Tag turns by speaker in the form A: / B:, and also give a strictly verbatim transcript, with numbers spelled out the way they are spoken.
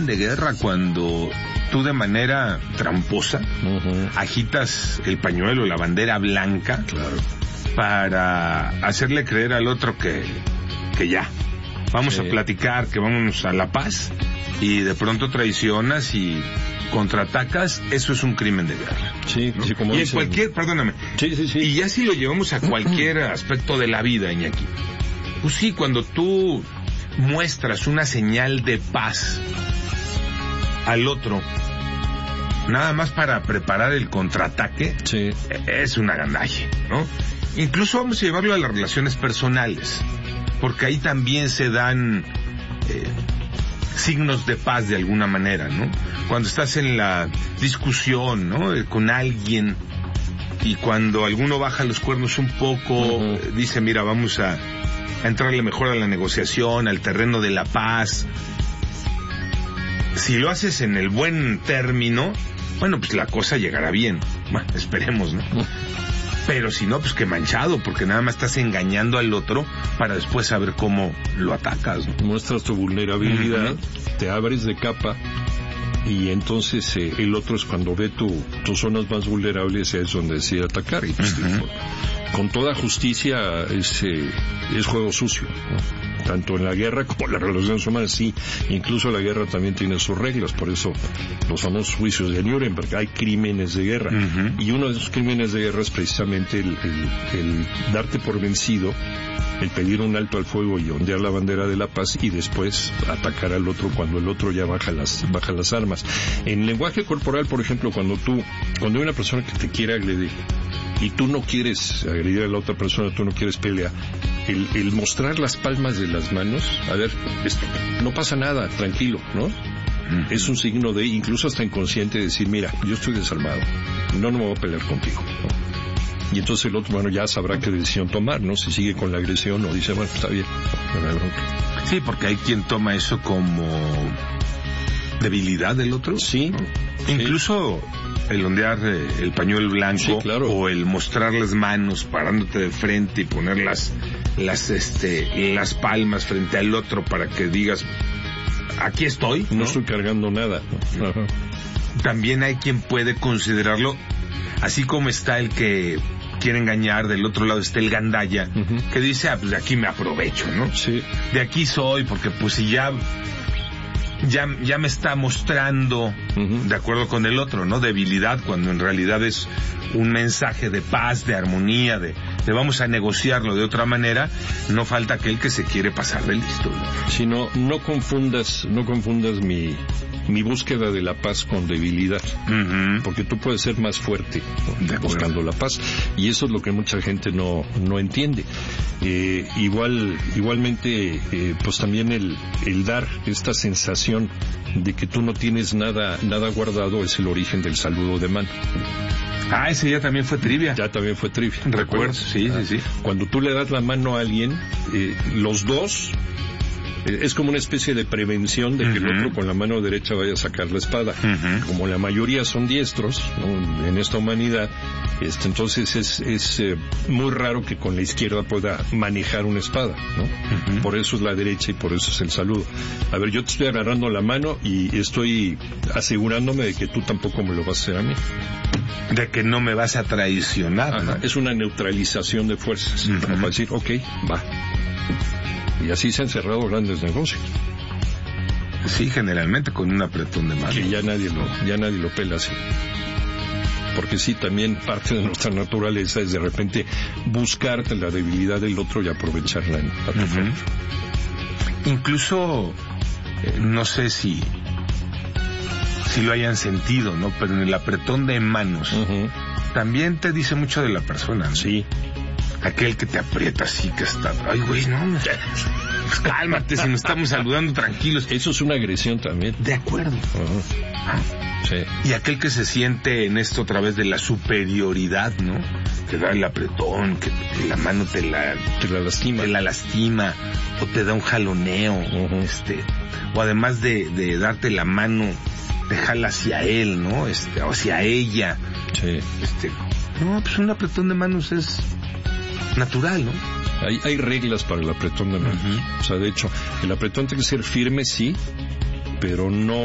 A: crimen de guerra cuando tú de manera tramposa uh-huh. agitas el pañuelo, la bandera blanca,
B: claro,
A: para hacerle creer al otro que, que ya, vamos sí. a platicar, que vamos a la paz, y de pronto traicionas y contraatacas. Eso es un crimen de guerra.
B: Sí, ¿no? Sí, como
A: y en
B: dicen...
A: cualquier, perdóname,
B: sí, sí, sí.
A: y ya si lo llevamos a cualquier aspecto de la vida, Iñaki, pues sí, cuando tú muestras una señal de paz al otro, nada más para preparar el contraataque,
B: sí.
A: es una gandalle, ¿no? Incluso vamos a llevarlo a las relaciones personales, porque ahí también se dan eh, signos de paz de alguna manera, ¿no? Cuando estás en la discusión, ¿no? Eh, con alguien, y cuando alguno baja los cuernos un poco, uh-huh. eh, dice, mira, vamos a, a entrarle mejor a la negociación, al terreno de la paz. Si lo haces en el buen término, bueno, pues la cosa llegará bien. Bueno, esperemos, ¿no? Pero si no, pues que manchado, porque nada más estás engañando al otro para después saber cómo lo atacas, ¿no?
B: Muestras tu vulnerabilidad, uh-huh. te abres de capa, y entonces eh, el otro es cuando ve tu, tus zonas más vulnerables, es donde decide atacar. Y pues, uh-huh. con, con toda justicia es, eh, es juego sucio, ¿no? Tanto en la guerra como en las relaciones humanas, sí. Incluso la guerra también tiene sus reglas, por eso los famosos juicios de Nuremberg, hay crímenes de guerra. Uh-huh. Y uno de esos crímenes de guerra es precisamente el, el, el darte por vencido, el pedir un alto al fuego y ondear la bandera de la paz, y después atacar al otro cuando el otro ya baja las, baja las armas. En lenguaje corporal, por ejemplo, cuando tú, cuando hay una persona que te quiere agredir, y tú no quieres agredir a la otra persona, tú no quieres pelear, el, el mostrar las palmas de las manos, a ver, esto, no pasa nada, tranquilo, ¿no? Mm. Es un signo de, incluso hasta inconsciente, de decir, mira, yo estoy desarmado, no, no me voy a pelear contigo, ¿no? Y entonces el otro, bueno, ya sabrá qué decisión tomar, ¿no? Si sigue con la agresión o dice, bueno, está bien, no hay bronca.
A: Sí, porque hay quien toma eso como debilidad del otro.
B: Sí.
A: ¿no? Sí. Incluso el ondear eh, el pañuelo blanco,
B: sí, claro.
A: o el mostrar las manos parándote de frente y poner las, las, este, las palmas frente al otro para que digas, aquí estoy.
B: No,
A: no
B: estoy cargando nada. Ajá.
A: También hay quien puede considerarlo, así como está el que quiere engañar, del otro lado está el gandalla, uh-huh. que dice, ah, pues de aquí me aprovecho, ¿no?
B: Sí.
A: De aquí soy, porque pues si ya... Ya, ya me está mostrando, uh-huh. de acuerdo con el otro, ¿no? Debilidad, cuando en realidad es un mensaje de paz, de armonía, de, de vamos a negociarlo de otra manera. No falta aquel que se quiere pasar de listo, ¿no?
B: Si no, no confundas, no confundas mi, mi búsqueda de la paz con debilidad, uh-huh. porque tú puedes ser más fuerte, ¿no? buscando la paz, y eso es lo que mucha gente no, no entiende. Eh, igual, igualmente, eh, pues también el, el dar esta sensación de que tú no tienes nada, nada guardado es el origen del saludo de mano.
A: Ah, ese ya también fue trivia.
B: Ya también fue trivia.
A: Recuerdo, sí,
B: ah,
A: sí, sí.
B: Cuando tú le das la mano a alguien, eh, los dos, eh, es como una especie de prevención de que uh-huh. el otro con la mano derecha vaya a sacar la espada. Uh-huh. Como la mayoría son diestros, ¿no? En esta humanidad, este, entonces es, es eh, muy raro que con la izquierda pueda manejar una espada, ¿no? Uh-huh. Por eso es la derecha y por eso es el saludo. A ver, yo te estoy agarrando la mano y estoy asegurándome de que tú tampoco me lo vas a hacer a mí.
A: De que no me vas a traicionar, ¿no?
B: Es una neutralización de fuerzas, uh-huh. para decir, ok, va. Y así se han cerrado grandes negocios.
A: Sí, generalmente con un apretón de mano.
B: Que ya nadie lo, ya nadie lo pela así. Porque sí, también parte de nuestra naturaleza es de repente buscarte la debilidad del otro y aprovecharla a tu uh-huh. favor.
A: Incluso, eh, no sé si si lo hayan sentido, ¿no? Pero en el apretón de manos uh-huh. también te dice mucho de la persona, ¿no?
B: Sí.
A: Aquel que te aprieta así, que está, ay güey, no, pues cálmate, si nos estamos saludando tranquilos.
B: Eso es una agresión también.
A: De acuerdo.
B: Uh-huh.
A: Ah.
B: Sí.
A: Y aquel que se siente en esto otra vez de la superioridad, ¿no? Que da el apretón, que, que la mano te la,
B: te la lastima.
A: Te la lastima, o te da un jaloneo, uh-huh. este, o además de, de darte la mano, te jala hacia él, ¿no? Este, o hacia ella.
B: Sí.
A: Este, no, pues un apretón de manos es natural, ¿no?
B: Hay, hay reglas para el apretón de manos. Uh-huh. O sea, de hecho, el apretón tiene que ser firme, sí, pero no